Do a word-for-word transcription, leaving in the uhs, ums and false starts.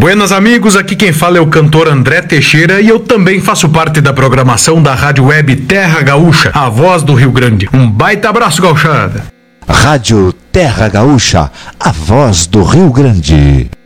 Buenas amigos, aqui quem fala é o cantor André Teixeira e eu também faço parte da programação da Rádio Web Terra Gaúcha, a voz do Rio Grande. Um baita abraço, gauchada! Rádio Terra Gaúcha, a voz do Rio Grande.